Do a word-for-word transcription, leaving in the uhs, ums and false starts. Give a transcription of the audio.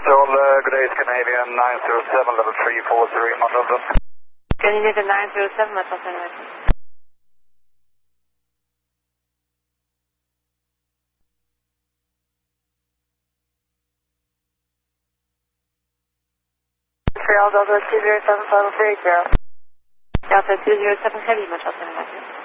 Control, uh, good day, Scandinavian nine zero seven, level three four zero, London. Scandinavian nine zero seven, Metro Centimeter. Delta two zero seven, Heavy, Metro Centimeter.